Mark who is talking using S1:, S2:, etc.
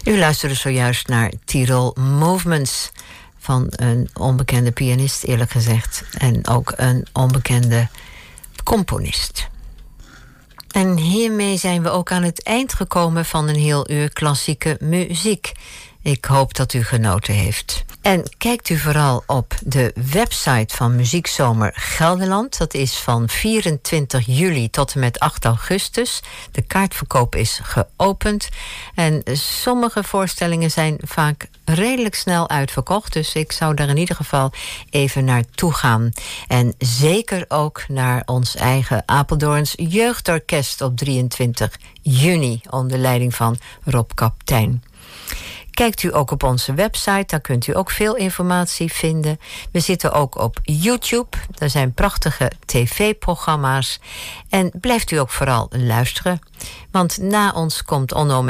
S1: U luisterde zojuist naar Tirol Movements van een onbekende pianist, eerlijk gezegd. En ook een onbekende componist. En hiermee zijn we ook aan het eind gekomen van een heel uur klassieke muziek. Ik hoop dat u genoten heeft. En kijkt u vooral op de website van Muziekzomer Gelderland. Dat is van 24 juli tot en met 8 augustus. De kaartverkoop is geopend. En sommige voorstellingen zijn vaak redelijk snel uitverkocht. Dus ik zou daar in ieder geval even naartoe gaan. En zeker ook naar ons eigen Apeldoorns Jeugdorkest op 23 juni... onder leiding van Rob Kaptein. Kijkt u ook op onze website, daar kunt u ook veel informatie vinden. We zitten ook op YouTube, daar zijn prachtige tv-programma's. En blijft u ook vooral luisteren, want na ons komt Onno